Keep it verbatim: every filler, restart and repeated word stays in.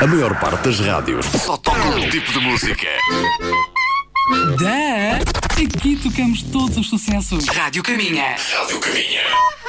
A maior parte das rádios só toca um tipo de música. Dá! Aqui tocamos todos os sucessos. Rádio Caminha. Rádio Caminha.